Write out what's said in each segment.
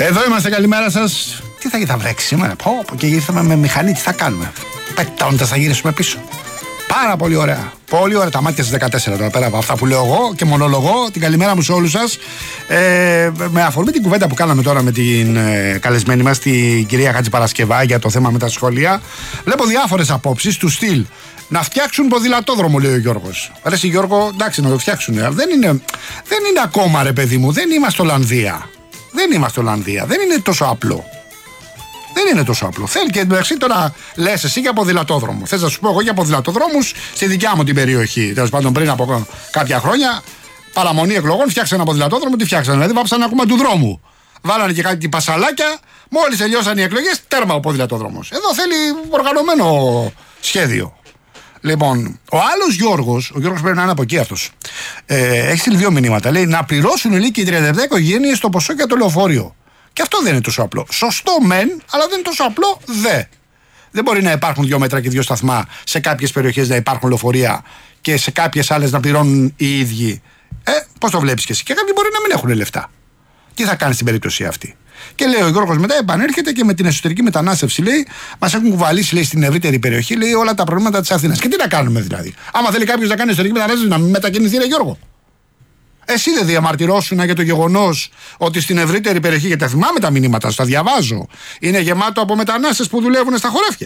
Εδώ είμαστε, καλημέρα σας. Τι θα βρέξει σήμερα? Και ήρθαμε με μηχανή, τι θα κάνουμε? Πετώντας θα γυρίσουμε πίσω. Πάρα πολύ ωραία. Πολύ ωραία. Τα μάτια στις 14 τώρα πέρα από αυτά που λέω εγώ και μονολογώ. Την καλημέρα μου σε όλους σας. Με αφορμή την κουβέντα που κάναμε τώρα με την καλεσμένη μας, την κυρία Χατζηπαρασκευά, για το θέμα με τα σχολεία, βλέπω διάφορες απόψεις του στυλ. Να φτιάξουν ποδηλατόδρομο, λέει ο Γιώργος. Ρε εσύ Γιώργο, εντάξει, να το φτιάξουν. Δεν είναι ακόμα, ρε παιδί μου. Δεν είμαστε Ολλανδία. Δεν είναι τόσο απλό. Δεν είναι τόσο απλό. Θέλει και εντάξει τώρα λες εσύ για ποδηλατόδρομο. Θες να σου πω εγώ για ποδηλατοδρόμους στη δικιά μου την περιοχή. Τέλος πάντων, πριν από κάποια χρόνια, παραμονή εκλογών, φτιάξανε ένα ποδηλατόδρομο. Τι φτιάξανε? Δηλαδή, βάψανε ένα κομμάτι του δρόμου. Βάλανε και κάτι πασαλάκια. Μόλις τελειώσαν οι εκλογές, τέρμα ο ποδηλατόδρομος. Εδώ θέλει οργανωμένο σχέδιο. Λοιπόν, ο άλλος Γιώργος, ο Γιώργος πρέπει να είναι από εκεί αυτός, έχει στείλει 2 μηνύματα. Λέει να πληρώσουν οι λύκοι 37 οικογένειες το ποσό για το λεωφορείο. Και αυτό δεν είναι τόσο απλό. Σωστό μεν, αλλά δεν είναι τόσο απλό δε. Δεν μπορεί να υπάρχουν 2 μέτρα και 2 σταθμά σε κάποιες περιοχές, να υπάρχουν λεωφορεία και σε κάποιες άλλες να πληρώνουν οι ίδιοι. Πώς το βλέπεις και εσύ? Και κάποιοι μπορεί να μην έχουν λεφτά. Τι θα κάνει στην περίπτωση αυτή? Και λέει ο Γιώργος μετά, επανέρχεται και με την εσωτερική μετανάστευση, λέει, μας έχουν κουβαλήσει, λέει, στην ευρύτερη περιοχή, λέει, όλα τα προβλήματα της Αθήνας. Και τι να κάνουμε δηλαδή? Άμα θέλει κάποιος να κάνει εσωτερική μετανάστευση, να μην μετακινηθεί, ρε Γιώργο. Εσύ δεν διαμαρτυρώσουν για το γεγονός ότι στην ευρύτερη περιοχή, γιατί θυμάμαι τα μηνύματα, στα διαβάζω, είναι γεμάτο από μετανάστες που δουλεύουν στα χωράφια.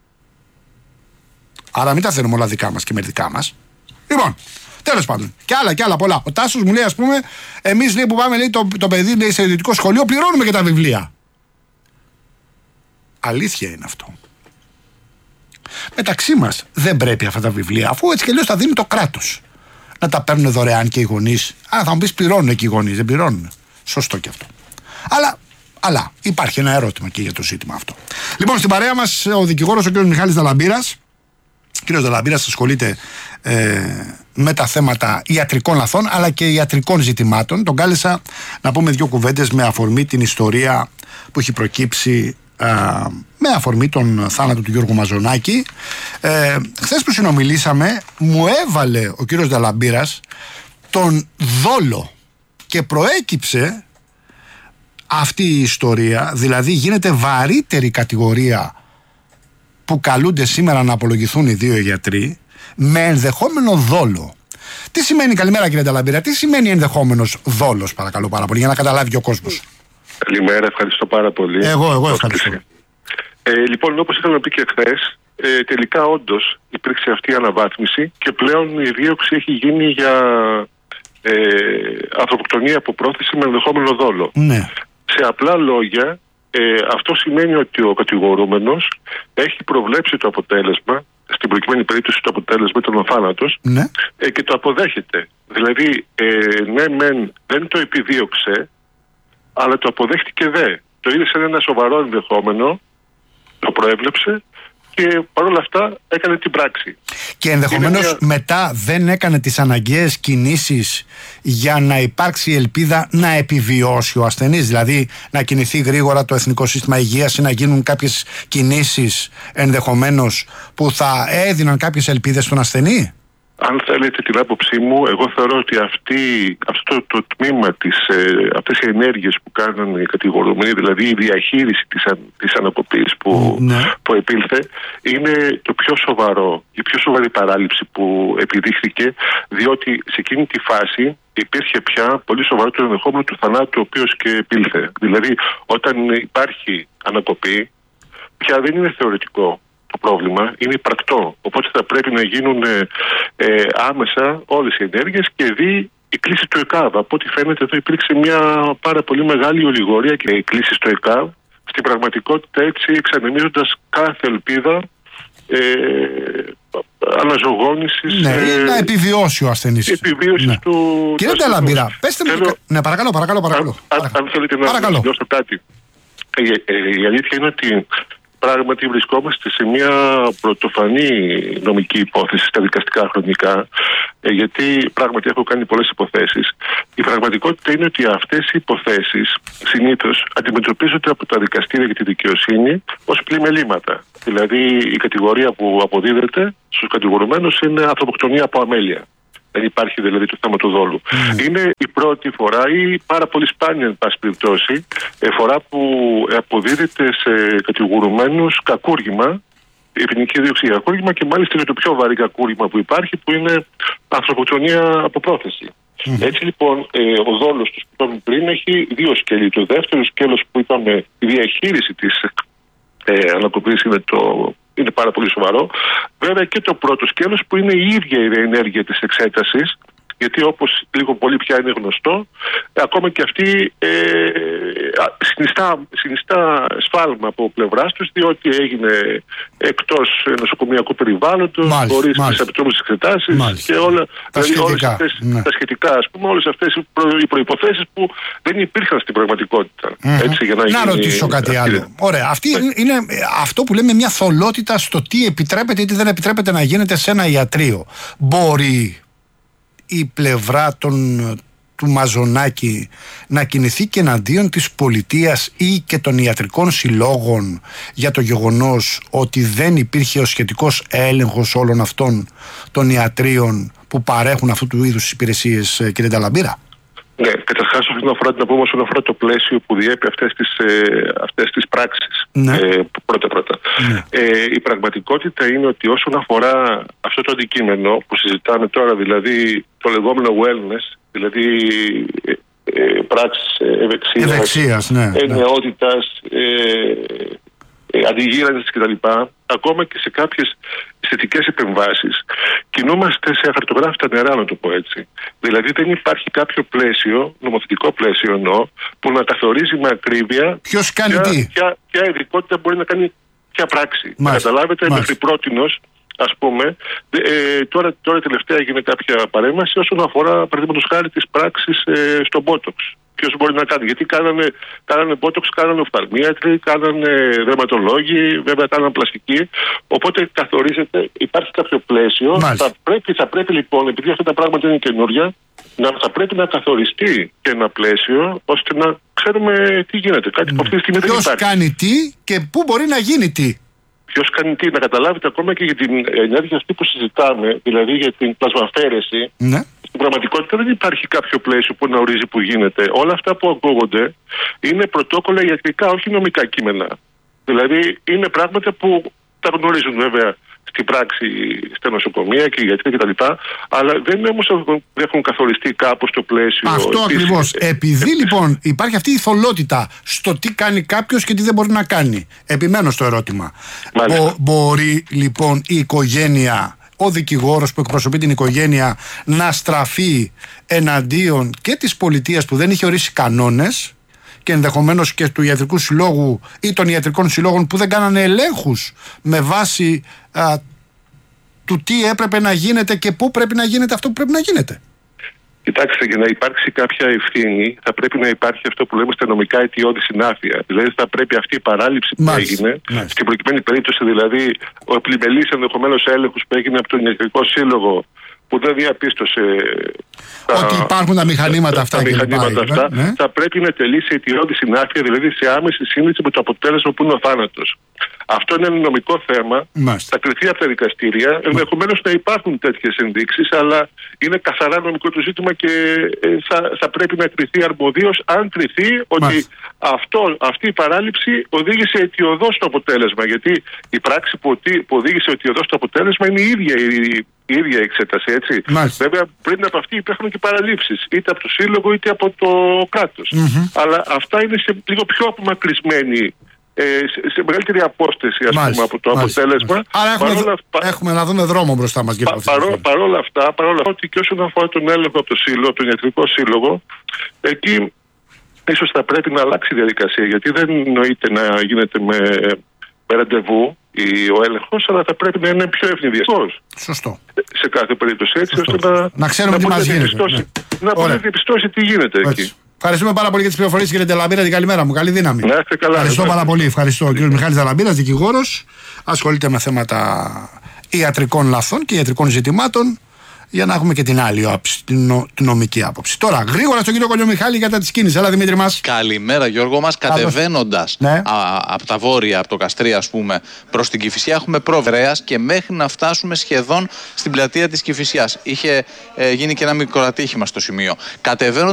Άρα μην τα θέλουμε όλα δικά μας και μερικά μας. Λοιπόν, τέλος πάντων, και άλλα πολλά. Ο Τάσος μου λέει, ας πούμε, εμείς λέει, που πάμε, λέει, το παιδί, λέει, σε ιδιωτικό σχολείο, πληρώνουμε και τα βιβλία. Αλήθεια είναι αυτό. Μεταξύ μας δεν πρέπει αυτά τα βιβλία, αφού έτσι και αλλιώς τα δίνει το κράτος, να τα παίρνουν δωρεάν και οι γονείς. Άρα θα μου πεις, πληρώνουν και οι γονείς, δεν πληρώνουν? Σωστό και αυτό. Αλλά υπάρχει ένα ερώτημα και για το ζήτημα αυτό. Λοιπόν, στην παρέα μας ο δικηγόρος, ο κ. Μιχάλης Δαλαμπύρας. Ο κ. Δαλαμπύρας ασχολείται με τα θέματα ιατρικών λαθών αλλά και ιατρικών ζητημάτων. Τον κάλεσα να πούμε 2 κουβέντες με αφορμή την ιστορία που έχει προκύψει με αφορμή τον θάνατο του Γιώργου Μαζονάκη. Χθες που συνομιλήσαμε, μου έβαλε ο κύριος Δαλαμπύρας τον δόλο και προέκυψε αυτή η ιστορία, δηλαδή γίνεται βαρύτερη κατηγορία που καλούνται σήμερα να απολογηθούν οι 2 γιατροί με ενδεχόμενο δόλο. Τι σημαίνει, καλημέρα κύριε Δαλαμπύρα, τι σημαίνει ενδεχόμενος δόλος, παρακαλώ πάρα πολύ, για να καταλάβει και ο κόσμος? Καλημέρα, ευχαριστώ πάρα πολύ. Εγώ ευχαριστώ. Λοιπόν, όπως είχαμε πει και χθες, τελικά όντως υπήρξε αυτή η αναβάθμιση και πλέον η δίωξη έχει γίνει για ανθρωποκτονία από πρόθεση με ενδεχόμενο δόλο. Ναι. Σε απλά λόγια, αυτό σημαίνει ότι ο κατηγορούμενος έχει προβλέψει το αποτέλεσμα, στην προκειμένη περίπτωση το αποτέλεσμα ήταν ο θάνατος, ναι, και το αποδέχεται. Δηλαδή, ναι μεν δεν το επιδίωξε, αλλά το αποδέχτηκε δε. Το είδε σαν ένα σοβαρό ενδεχόμενο, το προέβλεψε και παρόλα αυτά έκανε την πράξη. Και ενδεχομένως μετά δεν έκανε τις αναγκαίες κινήσεις για να υπάρξει ελπίδα να επιβιώσει ο ασθενής. Δηλαδή να κινηθεί γρήγορα το Εθνικό Σύστημα Υγείας ή να γίνουν κάποιες κινήσεις ενδεχομένως που θα έδιναν κάποιες ελπίδες στον ασθενή. Αν θέλετε την άποψή μου, εγώ θεωρώ ότι αυτό το τμήμα, αυτές οι ενέργειες που κάνουν οι κατηγορούμενοι, δηλαδή η διαχείριση της ανακοπής που επήλθε, είναι το πιο σοβαρό, η πιο σοβαρή παράληψη που επιδείχθηκε, διότι σε εκείνη τη φάση υπήρχε πια πολύ σοβαρό το ενδεχόμενο του θανάτου, ο οποίος και επήλθε. Δηλαδή, όταν υπάρχει ανακοπή, πια δεν είναι θεωρητικό το πρόβλημα, είναι υπαρκτό. Οπότε θα πρέπει να γίνουν άμεσα όλες οι ενέργειες και δει η κλίση του ΕΚΑΒ. Από ό,τι φαίνεται εδώ υπήρξε μια πάρα πολύ μεγάλη ολιγορία και η κλίση στο ΕΚΑΒ. Στην πραγματικότητα έτσι εξανεμίζοντας κάθε ελπίδα αναζωογόνησης. Ναι, να επιβιώσει ο ασθενής. Επιβίωσης του. Κύριε Δαλαμπύρα, πέστε μου. Ναι, παρακαλώ. Αν θέλετε να δηλώσω κάτι. Η αλήθεια είναι ότι πράγματι βρισκόμαστε σε μια πρωτοφανή νομική υπόθεση στα δικαστικά χρονικά, γιατί πράγματι έχω κάνει πολλές υποθέσεις. Η πραγματικότητα είναι ότι αυτές οι υποθέσεις συνήθως αντιμετωπίζονται από τα δικαστήρια και τη δικαιοσύνη ως πλημελήματα. Δηλαδή η κατηγορία που αποδίδεται στους κατηγορουμένους είναι ανθρωποκτονία από αμέλεια. Δεν υπάρχει δηλαδή το θέμα του δόλου. Είναι η πρώτη φορά ή πάρα πολύ σπάνια, εν πάση περιπτώσει, φορά που αποδίδεται σε κατηγορουμένους κακούργημα, η ποινική δίωξη για κακούργημα, και μάλιστα είναι το πιο βαρύ κακούργημα που υπάρχει, που είναι ανθρωποκτονία από πρόθεση. Έτσι λοιπόν, ο δόλος που είπαμε πριν έχει δύο σκέλη. Το δεύτερο σκέλος που είπαμε, η διαχείριση της ανακοπής είναι πάρα πολύ σοβαρό. Βέβαια και το πρώτο σκέλος που είναι η ίδια η ενέργεια της εξέτασης, γιατί λίγο πολύ πια είναι γνωστό, ακόμα και αυτή συνιστά σφάλμα από πλευράς τους, διότι έγινε εκτός νοσοκομιακού περιβάλλοντος, χωρίς τις επιτρόπους εξετάσεις και όλα τα σχετικά, όλες αυτές οι προϋποθέσεις που δεν υπήρχαν στην πραγματικότητα. Έτσι, για να ρωτήσω κάτι άλλο. Ωραία, αυτή είναι αυτό που λέμε μια θολότητα στο τι επιτρέπεται ή τι δεν επιτρέπεται να γίνεται σε ένα ιατρείο. Μπορεί η πλευρά του Μαζονάκη να κινηθεί και εναντίον της πολιτείας ή και των ιατρικών συλλόγων για το γεγονός ότι δεν υπήρχε ο σχετικός έλεγχος όλων αυτών των ιατρίων που παρέχουν αυτού του είδους τις υπηρεσίες, κύριε Νταλαμπίρα? Ναι, καταρχάς να πούμε όσον αφορά το πλαίσιο που διέπει αυτές τις πράξεις. Πρώτα. Η πραγματικότητα είναι ότι όσον αφορά αυτό το αντικείμενο που συζητάμε τώρα, δηλαδή το λεγόμενο wellness, δηλαδή πράξεις ευεξίας, νεότητας, αντιγύρανσης κτλ., ακόμα και σε κάποιες αισθητικές επεμβάσεις, κινούμαστε σε αχαρτογράφητα νερά, να το πω έτσι. Δηλαδή δεν υπάρχει κάποιο πλαίσιο, νομοθετικό πλαίσιο εννοώ, που να καθορίζει με ακρίβεια ποιος κάνει τι, ποια ειδικότητα μπορεί να κάνει ποια πράξη. Καταλάβετε, μέχρι πρότινος, ας πούμε, τώρα τελευταία έγινε κάποια παρέμβαση όσον αφορά, παραδείγματος χάρη, τις πράξεις στο Botox. Ποιος μπορεί να κάνει? Γιατί κάνανε Botox, κάνανε οφθαλμίατροι, κάνανε δερματολόγοι, βέβαια κάνανε πλαστική. Οπότε καθορίζεται, υπάρχει κάποιο πλαίσιο. Θα πρέπει λοιπόν, επειδή αυτά τα πράγματα είναι καινούρια, θα πρέπει να καθοριστεί και ένα πλαίσιο ώστε να ξέρουμε τι γίνεται. Κάτι που αυτή τη στιγμή δεν υπάρχει. Ποιος κάνει τι και πού μπορεί να γίνει τι. Ποιος κάνει τι, να καταλάβετε ακόμα και για την ενέργεια αυτή που συζητάμε, δηλαδή για την πλασμαφέρεση. Στην πραγματικότητα δεν υπάρχει κάποιο πλαίσιο που να ορίζει που γίνεται. Όλα αυτά που ακούγονται είναι πρωτόκολλα ιατρικά, όχι νομικά κείμενα. Δηλαδή είναι πράγματα που τα γνωρίζουν βέβαια στην πράξη στα νοσοκομεία και οι γιατροί κτλ. Αλλά δεν έχουν καθοριστεί κάπως το πλαίσιο. Αυτό ακριβώς. Επειδή λοιπόν υπάρχει αυτή η θολότητα στο τι κάνει κάποιος και τι δεν μπορεί να κάνει. Επιμένω στο ερώτημα. Μπορεί λοιπόν η οικογένεια, ο δικηγόρος που εκπροσωπεί την οικογένεια, να στραφεί εναντίον και της πολιτείας που δεν είχε ορίσει κανόνες και ενδεχομένως και του ιατρικού συλλόγου ή των ιατρικών συλλόγων που δεν κάνανε ελέγχους με βάση του τι έπρεπε να γίνεται και πού πρέπει να γίνεται αυτό που πρέπει να γίνεται? Κοιτάξτε, για να υπάρξει κάποια ευθύνη, θα πρέπει να υπάρχει αυτό που λέμε στα νομικά αιτιώδη συνάφεια. Δηλαδή, θα πρέπει αυτή η παράληψη που έγινε, στην προκειμένη περίπτωση δηλαδή, ο πλημελής ενδεχομένως έλεγχος που έγινε από τον ιατρικό σύλλογο, που δεν διαπίστωσε ότι υπάρχουν τα μηχανήματα αυτά, θα πρέπει να τελεί σε αιτιώδη συνάφεια, δηλαδή σε άμεση σύνδεση με το αποτέλεσμα που είναι ο θάνατος. Αυτό είναι ένα νομικό θέμα. Θα κριθεί από τα δικαστήρια. Ενδεχομένως να υπάρχουν τέτοιες ενδείξεις, αλλά είναι καθαρά νομικό το ζήτημα και θα πρέπει να κριθεί αρμοδίως, αν κριθεί ότι αυτή η παράληψη οδήγησε αιτιωδώς στο αποτέλεσμα. Γιατί η πράξη που οδήγησε αιτιωδώς στο αποτέλεσμα είναι η ίδια εξέταση, έτσι. Βέβαια, πριν από αυτή υπάρχουν και παραλήψεις, είτε από το σύλλογο είτε από το κράτος. Αλλά αυτά είναι σε λίγο πιο απομακρυσμένοι, σε μεγαλύτερη απόσταση, ας πούμε, από το αποτέλεσμα. Άρα έχουμε να δούμε δρόμο μπροστά μας. Παρόλα αυτά, ότι και όσον αφορά τον έλεγχο από τον ιατρικό σύλλογο, εκεί ίσως θα πρέπει να αλλάξει η διαδικασία, γιατί δεν νοείται να γίνεται με ραντεβού ο έλεγχος, αλλά θα πρέπει να είναι πιο ευνηδιαστικός. Σωστό. Σε κάθε περίπτωση, έτσι ώστε να ξέρουμε τι μας γίνεται. Να μπορεί να διαπιστώσει τι γίνεται εκεί. Ευχαριστούμε πάρα πολύ για τις πληροφορίες, κύριε Νταλαμπίρα. Την καλημέρα μου. Καλή δύναμη. Να είστε καλά. Ευχαριστώ πάρα πολύ. Ευχαριστώ. Ο κύριος Μιχάλης Νταλαμπίρας, δικηγόρος, ασχολείται με θέματα ιατρικών λαθών και ιατρικών ζητημάτων. για να έχουμε και την άλλη άποψη, την νομική άποψη. Τώρα, γρήγορα στον κύριο Κολιομιχάλη κατά τη κίνηση. Έλα, Δημήτρη μας. Καλημέρα, Γιώργο μας. Κατεβαίνοντας από τα βόρεια, από το Καστρί, ας πούμε, προς την Κηφισιά, έχουμε προβρέας και μέχρι να φτάσουμε σχεδόν στην πλατεία της Κηφισιάς. Είχε γίνει και ένα μικρό ατύχημα στο σημείο.